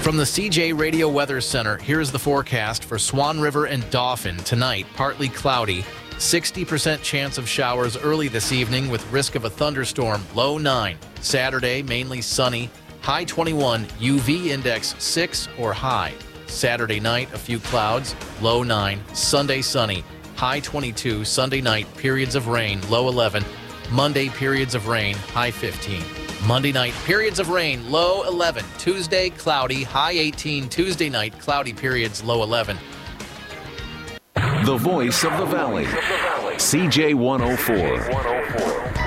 From the CJ Radio Weather Center, here's the forecast for Swan River and Dauphin. Tonight, partly cloudy, 60% chance of showers early this evening with risk of a thunderstorm, low 9. Saturday, mainly sunny, high 21, UV index 6 or high. Saturday night, a few clouds, low 9. Sunday, sunny, high 22. Sunday night, periods of rain, low 11. Monday, periods of rain, high 15. Monday night, periods of rain, low 11. Tuesday, cloudy, high 18. Tuesday night, cloudy periods, low 11. The voice of the Valley, CJ 104.